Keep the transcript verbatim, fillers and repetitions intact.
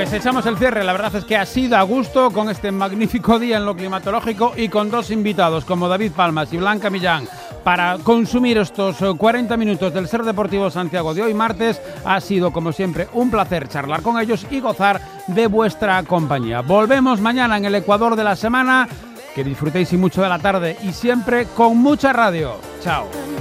Pues echamos el cierre, la verdad es que ha sido a gusto con este magnífico día en lo climatológico y con dos invitados como David Palmas y Blanca Millán para consumir estos cuarenta minutos del Ser Deportivo Santiago de hoy martes. Ha sido como siempre un placer charlar con ellos y gozar de vuestra compañía. Volvemos mañana en el Ecuador de la semana. Que disfrutéis y mucho de la tarde y siempre con mucha radio. Chao.